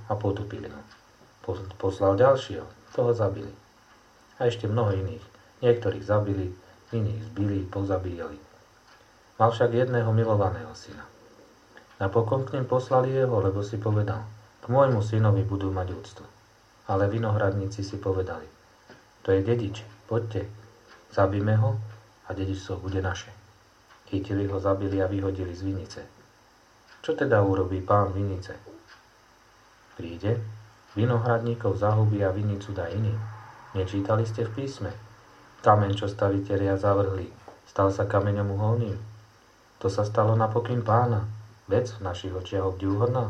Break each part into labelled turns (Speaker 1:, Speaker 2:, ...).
Speaker 1: a potupili ho. Poslal ďalšieho, toho zabili. A ešte mnoho iných. Niektorých zabili, iných zbili, pozabíjali. Mal však jedného milovaného syna. Napokon k nim poslali jeho, lebo si povedal, k môjmu synovi budú mať úctu. Ale vinohradníci si povedali, to je dedič, poďte, zabíme ho a dedičstvo bude naše. Chytili ho, zabili a vyhodili z vinice. Čo teda urobí pán vinice? Príde, vinohradníkov zahubí a vinicu dá iným. Nečítali ste v písme? Kameň, čo stavitelia zavrhli, stal sa kameňom uholným. To sa stalo na pokyn pána. Vec v našich očiach obdivuhodná.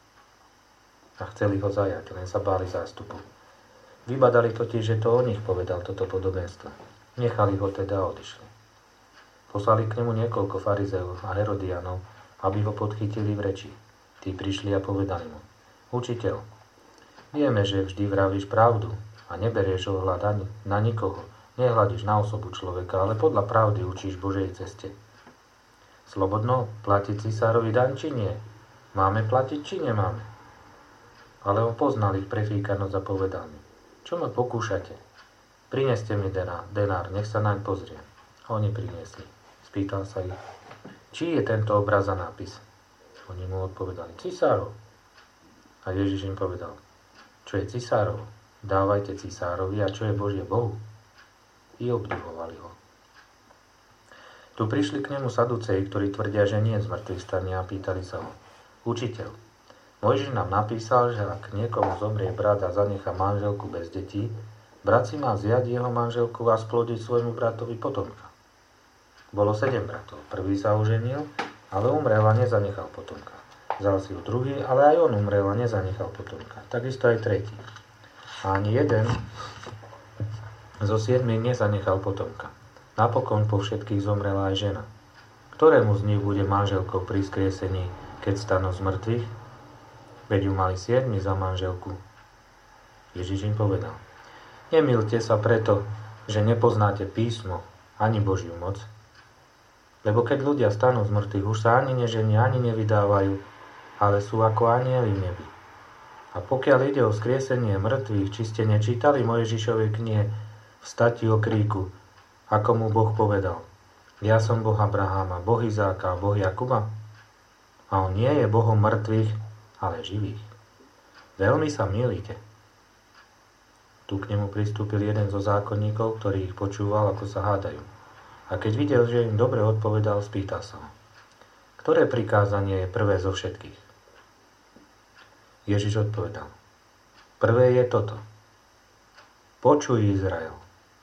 Speaker 1: A chceli ho zajať, len sa báli zástupu. Vybadali totiž, že to o nich povedal toto podobenstvo. Nechali ho teda a odišli. Poslali k nemu niekoľko farizeov a herodianov, aby ho podchytili v reči. Tí prišli a povedali mu, učiteľ, vieme, že vždy vravíš pravdu a neberieš ohľad ani na nikoho, nehľadíš na osobu človeka, ale podľa pravdy učíš Božej ceste. Slobodno platiť cisárovi daň či nie? Máme platiť či nemáme? Ale on poznal ich prefíkanosť a povedal mi, čo ma pokúšate? Prineste mi denár, nech sa naň pozriem. A oni priniesli. Spýtal sa ich, či je tento obraz a nápis? Oni mu odpovedali, cisárov. A Ježiš im povedal, čo je cisárov? Dávajte cisárovi a čo je Božie Bohu? I obdivovali ho. Tu prišli k nemu saduceji, ktorí tvrdia, že nie je zmrtvých stania a pýtali sa ho, učiteľ, Mojžiš nám napísal, že ak niekomu zomrie brat a zanechá manželku bez detí, brat si má vziať jeho manželku a splodiť svojmu bratovi potomka. Bolo 7 bratov. Prvý sa oženil, ale umrel a nezanechal potomka. Vzal si ho druhý, ale aj on umrel a nezanechal potomka. Takisto aj tretí. A ani jeden zo 7 nezanechal potomka. Napokon po všetkých zomrela aj žena. Ktorému z nich bude manželkou pri skriesení, keď stanú z mŕtvych? Veď ju mali 7 za manželku. Ježiš im povedal, nemýlte sa preto, že nepoznáte písmo ani Božiu moc. Lebo keď ľudia stanú z mŕtvych, už sa ani neženia, ani nevydávajú, ale sú ako anjeli v nebi. A pokiaľ ide o skriesenie mŕtvych, či ste nečítali Mojžišovej knihe Vstati o kríku, ako mu Boh povedal, ja som Boh Abraháma, Boh Izáka a Boh Jakuba? A on nie je Bohom mŕtvych, ale živých. Veľmi sa mýlite. Tu k nemu pristúpil jeden zo zákonníkov, ktorý ich počúval, ako sa hádajú. A keď videl, že im dobre odpovedal, spýtal sa ho, ktoré prikázanie je prvé zo všetkých? Ježiš odpovedal, prvé je toto. Počuj, Izrael.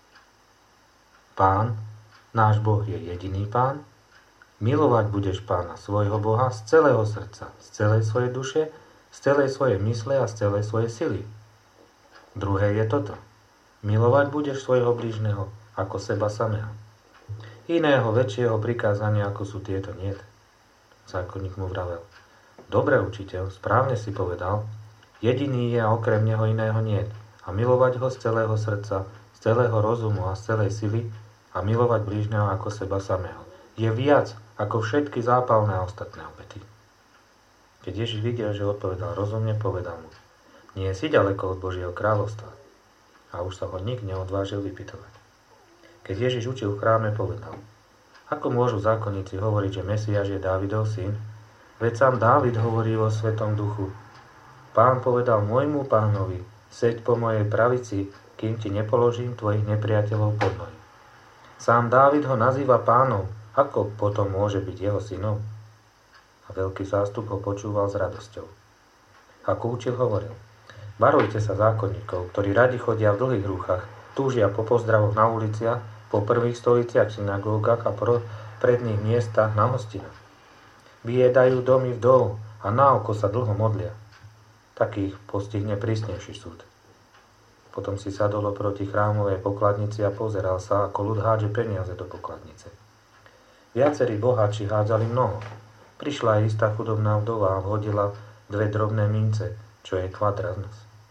Speaker 1: Pán, náš Boh je jediný Pán. Milovať budeš Pána svojho Boha z celého srdca, z celej svojej duše, z celej svojej mysle a z celej svojej sily. Druhé je toto. Milovať budeš svojho blížneho ako seba samého. Iného väčšieho prikázania, ako sú tieto, niet. Zákonník mu vravel. Dobre, učiteľ, správne si povedal. Jediný je a okrem neho iného niet. A milovať ho z celého srdca, z celého rozumu a z celej sily a milovať blížneho ako seba samého. Je viac ako všetky zápalné a ostatné obety. Keď Ježiš videl, že odpovedal rozumne, povedal mu, nie si ďaleko od Božieho kráľovstva. A už sa ho nik neodvážil vypytovať. Keď Ježiš učil v chráme, povedal, ako môžu zákonníci hovoriť, že Mesiáš je Dávidov syn? Veď sám Dávid hovorí o Svetom Duchu. Pán povedal môjmu pánovi, seď po mojej pravici, kým ti nepoložím tvojich nepriateľov pod nohy. Sám Dávid ho nazýva pánom, ako potom môže byť jeho synom? A veľký zástup ho počúval s radosťou. Ako učil, hovoril, varujte sa zákonníkov, ktorí radi chodia v dlhých rúchach, túžia po pozdravoch na uliciach, po prvých stoliciach synagógach a predných miestach na hostinách. Vyjedajú domy vdov a na oko sa dlho modlia. Takých postihne prísnejší súd. Potom si sadol oproti chrámovej pokladnici a pozeral sa, ako ľud hádže peniaze do pokladnice. Viacerí boháči hádzali mnoho. Prišla aj istá chudobná vdova a vhodila 2 drobné mince, čo je kvadrans.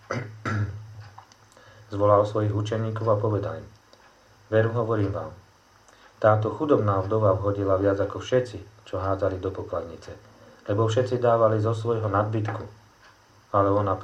Speaker 1: Zvolal svojich učeníkov a povedal im, veru hovorím vám, táto chudobná vdova vhodila viac ako všetci, čo hádzali do pokladnice, lebo všetci dávali zo svojho nadbytku, ale ona